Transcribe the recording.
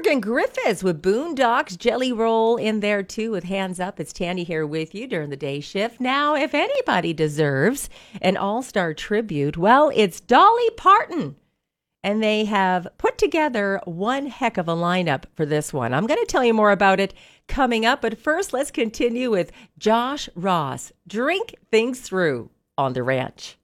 Morgan Griffiths with Boondocks, Jelly Roll in there too with Hands Up. It's Tandy here with you during the day shift. Now, if anybody deserves an all-star tribute, well, it's Dolly Parton. And they have put together one heck of a lineup for this one. I'm going to tell you more about it coming up. But first, let's continue with Josh Ross, Drink Things Through on the Ranch.